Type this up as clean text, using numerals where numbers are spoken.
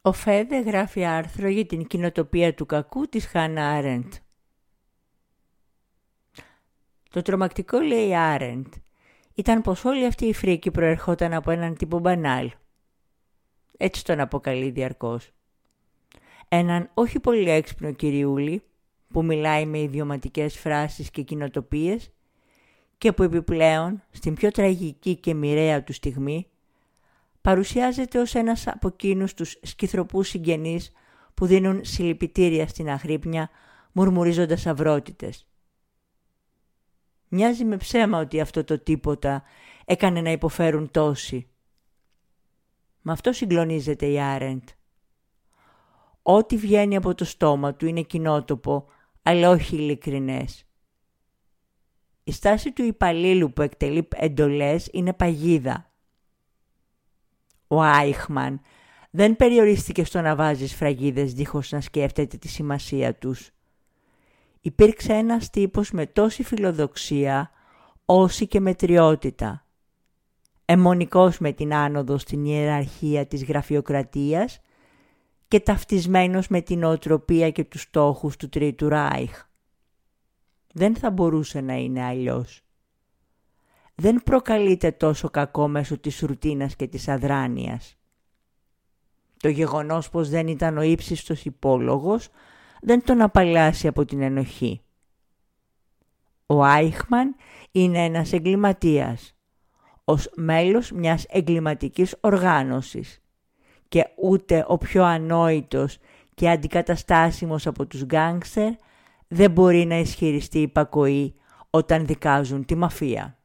Ο Φέδε γράφει άρθρο για την κοινοτοπία του κακού της Χάνα Άρεντ. Το τρομακτικό, λέει η Άρεντ, ήταν πως όλη αυτή η φρίκη προερχόταν από έναν τύπο μπανάλ. Έτσι τον αποκαλεί διαρκώς. Έναν όχι πολύ έξυπνο κυριούλη που μιλάει με ιδιωματικές φράσεις και κοινοτοπίες και που επιπλέον στην πιο τραγική και μοιραία του στιγμή παρουσιάζεται ως ένας από εκείνους τους σκυθροπούς συγγενείς που δίνουν συλληπιτήρια στην αγρύπνια μουρμουρίζοντας αυρότητες. Μοιάζει με ψέμα ότι αυτό το τίποτα έκανε να υποφέρουν τόσοι. Με αυτό συγκλονίζεται η Άρεντ. Ό,τι βγαίνει από το στόμα του είναι κοινότοπο, αλλά όχι ειλικρινές. Η στάση του υπαλλήλου που εκτελεί εντολές είναι παγίδα. Ο Άιχμαν δεν περιορίστηκε στο να βάζει σφραγίδες δίχως να σκέφτεται τη σημασία τους. Υπήρξε ένας τύπος με τόση φιλοδοξία, όση και μετριότητα. Αιμονικός με την άνοδο στην ιεραρχία της γραφειοκρατίας και ταυτισμένος με την νοοτροπία και τους στόχους του Τρίτου Ράιχ. Δεν θα μπορούσε να είναι αλλιώς. Δεν προκαλείται τόσο κακό μέσω της ρουτίνας και της αδράνειας. Το γεγονός πως δεν ήταν ο ύψιστος υπόλογος δεν τον απαλλάσσει από την ενοχή. Ο Άιχμαν είναι ένας εγκληματίας, ως μέλος μιας εγκληματικής οργάνωσης και ούτε ο πιο ανόητος και αντικαταστάσιμος από τους γκάνγκστερ δεν μπορεί να ισχυριστεί υπακοή όταν δικάζουν τη μαφία.